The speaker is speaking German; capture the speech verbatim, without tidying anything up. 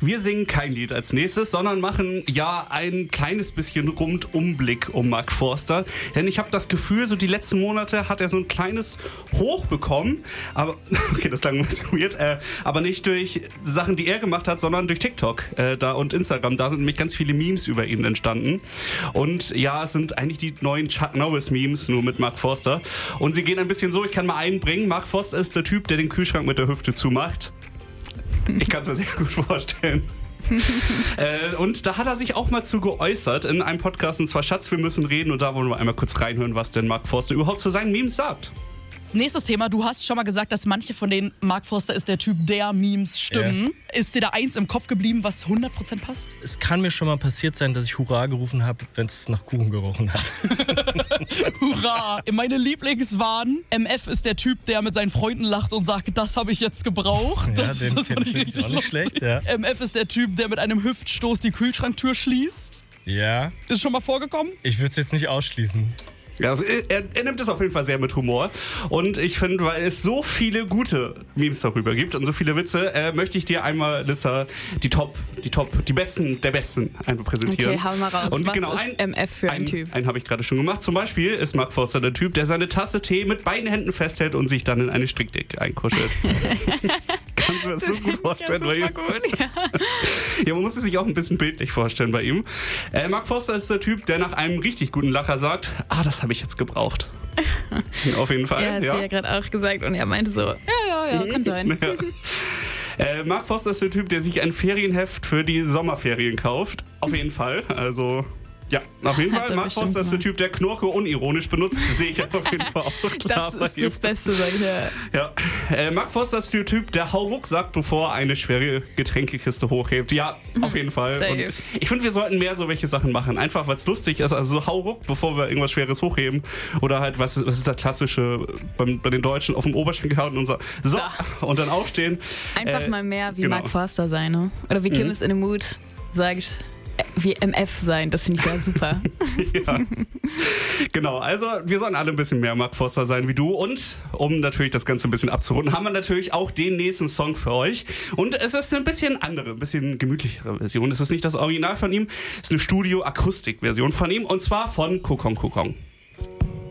Wir singen kein Lied als nächstes, sondern machen ja ein kleines bisschen Rundumblick um Mark Forster. Denn ich habe das Gefühl, so die letzten Monate hat er so ein kleines Hoch bekommen. Aber, okay, das klang ein bisschen weird. Äh, aber nicht durch Sachen, die er gemacht hat, sondern durch TikTok äh, da und Instagram. Da sind nämlich ganz viele Memes über ihn entstanden. Und ja, es sind eigentlich die neuen Chuck Norris-Memes, nur mit Mark Forster. Und sie gehen ein bisschen so, ich kann mal einbringen. Mark Forster ist der Typ, der den Kühlschrank mit der Hüfte zumacht. Ich kann es mir sehr gut vorstellen. äh, und da hat er sich auch mal zu geäußert in einem Podcast, und zwar Schatz, wir müssen reden. Und da wollen wir einmal kurz reinhören, was denn Mark Forster überhaupt zu seinen Memes sagt. Nächstes Thema, du hast schon mal gesagt, dass manche von den Mark Forster ist der Typ, der Memes stimmen. Ja. Ist dir da eins im Kopf geblieben, was hundert Prozent passt? Es kann mir schon mal passiert sein, dass ich Hurra gerufen habe, wenn es nach Kuchen gerochen hat. Hurra! Meine Lieblings waren, M F ist der Typ, der mit seinen Freunden lacht und sagt, das habe ich jetzt gebraucht. Ja, das den das fand ich richtig auch nicht schlecht, ja. M F ist der Typ, der mit einem Hüftstoß die Kühlschranktür schließt. Ja. Ist schon mal vorgekommen? Ich würde es jetzt nicht ausschließen. Ja, er, er nimmt es auf jeden Fall sehr mit Humor. Und ich finde, weil es so viele gute Memes darüber gibt und so viele Witze, äh, möchte ich dir einmal, Lissa, die Top, die Top, die Besten der Besten einmal präsentieren. Okay, hau mal raus. Und was genau, ist ein, M F für ein, ein Typ? Einen habe ich gerade schon gemacht. Zum Beispiel ist Mark Forster der Typ, der seine Tasse Tee mit beiden Händen festhält und sich dann in eine Strickdecke einkuschelt. Kannst du mir das, das so gut vorstellen bei ihm? Gut, ja. Ja, man muss es sich auch ein bisschen bildlich vorstellen bei ihm. Äh, Mark Forster ist der Typ, der nach einem richtig guten Lacher sagt, ah, das habe ich jetzt gebraucht. Auf jeden Fall. Er hat ja. sie ja gerade auch gesagt und er meinte so, ja, ja, ja, kann sein. Ja. Äh, Mark Forster ist der Typ, der sich ein Ferienheft für die Sommerferien kauft. Auf jeden Fall. Also, ja, auf jeden Fall. Mark Forster ist der Typ, der Knorke unironisch benutzt. Das sehe ich auf jeden Fall auch klar. Das ist das Beste seither. Ja. Äh, Mark Forster ist der Typ, der Hauruck sagt, bevor er eine schwere Getränkekiste hochhebt. Ja, auf jeden Fall. Safe. Und ich finde, wir sollten mehr so welche Sachen machen. Einfach, weil es lustig ist. Also so Hauruck, bevor wir irgendwas Schweres hochheben. Oder halt, was ist, was ist das Klassische bei, bei den Deutschen? Auf dem Oberschenkel hauen und so. So, so. Und dann aufstehen. Einfach äh, mal mehr wie genau. Mark Forster sein, ne? Oder wie Kim mhm. ist in the Mood sagt, wie M F sein. Das finde ich ja super. Ja. Genau, also wir sollen alle ein bisschen mehr Mark Forster sein wie du. Und um natürlich das Ganze ein bisschen abzurunden, haben wir natürlich auch den nächsten Song für euch. Und es ist eine bisschen andere, ein bisschen gemütlichere Version. Es ist nicht das Original von ihm, es ist eine Studio-Akustik-Version von ihm. Und zwar von Kokon Kokon.